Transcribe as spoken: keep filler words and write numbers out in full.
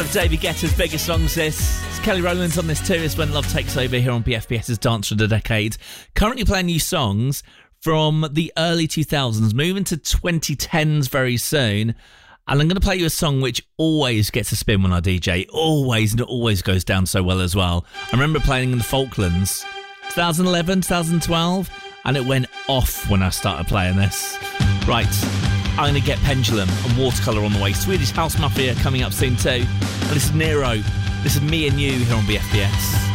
of David Guetta's biggest songs, this. It's Kelly Rowland's on this too. It's When Love Takes Over here on B F B S's Dance for the Decade. Currently playing new songs from the early two thousands, moving to twenty tens very soon. And I'm going to play you a song which always gets a spin when I D J. Always, and it always goes down so well as well. I remember playing in the Falklands, twenty eleven, twenty twelve, and it went off when I started playing this. Right, I'm going to get Pendulum and Watercolour on the way. Swedish House Mafia coming up soon too. And this is Nero. This is Me and You here on B F B S.